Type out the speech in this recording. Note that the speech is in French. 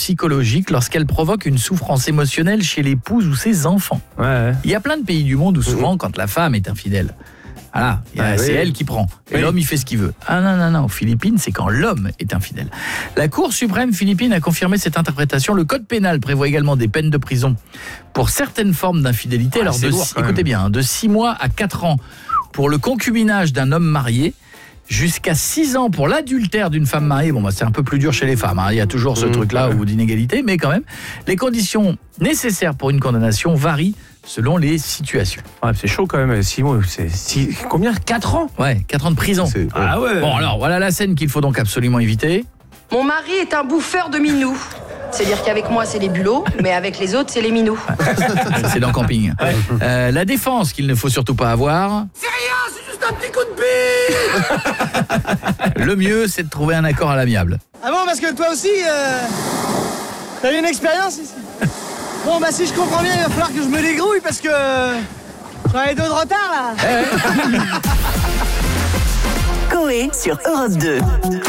psychologique lorsqu'elle provoque une souffrance émotionnelle chez l'épouse ou ses enfants. Ouais. Il y a plein de pays du monde où souvent, quand la femme est infidèle, voilà, c'est elle qui prend. Et l'homme, il fait ce qu'il veut. Ah non. Aux Philippines, c'est quand l'homme est infidèle. La Cour suprême philippine a confirmé cette interprétation. Le code pénal prévoit également des peines de prison pour certaines formes d'infidélité. Alors, écoutez bien, de 6 mois à 4 ans pour le concubinage d'un homme marié, jusqu'à 6 ans pour l'adultère d'une femme mariée. Bon, c'est un peu plus dur chez les femmes. Il y a toujours ce truc-là d'inégalité, mais quand même, les conditions nécessaires pour une condamnation varient selon les situations. Ouais, c'est chaud quand même, 6 mois. Combien ? 4 ans ? Ouais, 4 ans de prison. Ah ouais. Bon, alors, voilà la scène qu'il faut donc absolument éviter. Mon mari est un bouffeur de minous. C'est-à-dire qu'avec moi, c'est les bulots, mais avec les autres, c'est les minous. C'est dans Camping. La défense qu'il ne faut surtout pas avoir. C'est rien, c'est juste un petit coup de bille. Le mieux, c'est de trouver un accord à l'amiable. Ah bon, parce que toi aussi, t'as eu une expérience ici. Bon, bah si je comprends bien, il va falloir que je me dégrouille parce que j'en ai 2 de retard là. Coé sur Europe 2.